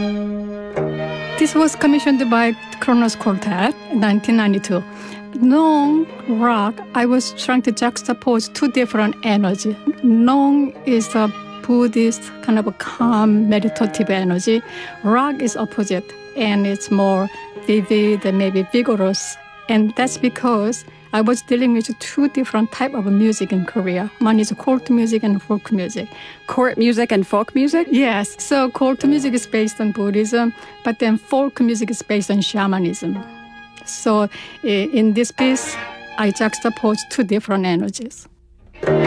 This was commissioned by Kronos Quartet in 1992. Nong, rock, I was trying to juxtapose two different energies. Nong is a Buddhist kind of a calm, meditative energy. Rock is opposite, and it's more vivid and maybe vigorous. And that's because I was dealing with two different types of music in Korea. One is court music and folk music. Court music and folk music? Yes. So court music is based on Buddhism, but then folk music is based on shamanism. So in this piece, I juxtapose two different energies.